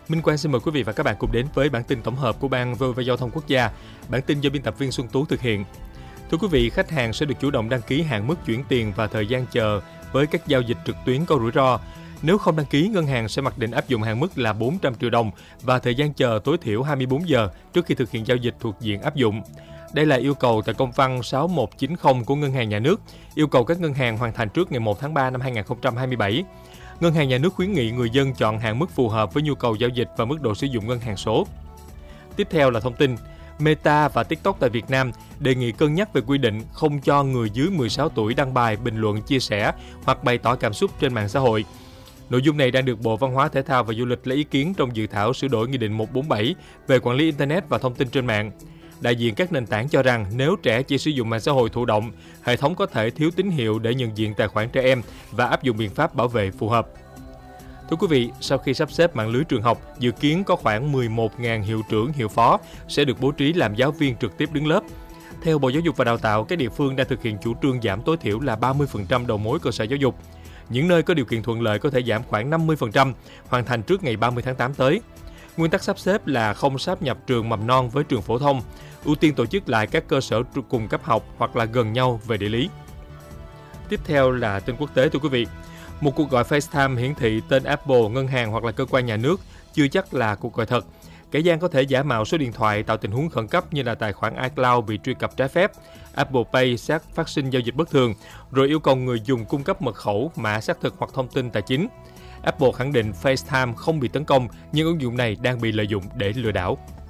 Minh Quang xin mời quý vị và các bạn cùng đến với bản tin tổng hợp của Ban VOV Giao thông Quốc gia. Bản tin do biên tập viên Xuân Tú thực hiện. Thưa quý vị, khách hàng sẽ được chủ động đăng ký hạn mức chuyển tiền và thời gian chờ với các giao dịch trực tuyến có rủi ro. Nếu không đăng ký, ngân hàng sẽ mặc định áp dụng hạn mức là 400 triệu đồng và thời gian chờ tối thiểu 24 giờ trước khi thực hiện giao dịch thuộc diện áp dụng. Đây là yêu cầu tại công văn 6190 của Ngân hàng Nhà nước, yêu cầu các ngân hàng hoàn thành trước ngày 1 tháng 3 năm 2027. Ngân hàng Nhà nước khuyến nghị người dân chọn hạn mức phù hợp với nhu cầu giao dịch và mức độ sử dụng ngân hàng số. Tiếp theo là thông tin. Meta và TikTok tại Việt Nam đề nghị cân nhắc về quy định không cho người dưới 16 tuổi đăng bài, bình luận, chia sẻ hoặc bày tỏ cảm xúc trên mạng xã hội. Nội dung này đang được Bộ Văn hóa, Thể thao và Du lịch lấy ý kiến trong dự thảo sửa đổi Nghị định 147 về quản lý Internet và thông tin trên mạng. Đại diện các nền tảng cho rằng nếu trẻ chỉ sử dụng mạng xã hội thụ động, hệ thống có thể thiếu tín hiệu để nhận diện tài khoản trẻ em và áp dụng biện pháp bảo vệ phù hợp. Thưa quý vị, sau khi sắp xếp mạng lưới trường học, dự kiến có khoảng 11.000 hiệu trưởng, hiệu phó sẽ được bố trí làm giáo viên trực tiếp đứng lớp. Theo Bộ Giáo dục và Đào tạo, các địa phương đang thực hiện chủ trương giảm tối thiểu là 30% đầu mối cơ sở giáo dục. Những nơi có điều kiện thuận lợi có thể giảm khoảng 50%, hoàn thành trước ngày 30 tháng 8 tới. Nguyên tắc sắp xếp là không sáp nhập trường mầm non với trường phổ thông, ưu tiên tổ chức lại các cơ sở cùng cấp học hoặc là gần nhau về địa lý. Tiếp theo là tin quốc tế, thưa quý vị. Một cuộc gọi FaceTime hiển thị tên Apple, ngân hàng hoặc là cơ quan nhà nước chưa chắc là cuộc gọi thật. Kẻ gian có thể giả mạo số điện thoại tạo tình huống khẩn cấp như là tài khoản iCloud bị truy cập trái phép, Apple Pay phát sinh giao dịch bất thường, rồi yêu cầu người dùng cung cấp mật khẩu, mã xác thực hoặc thông tin tài chính. Apple khẳng định FaceTime không bị tấn công, nhưng ứng dụng này đang bị lợi dụng để lừa đảo.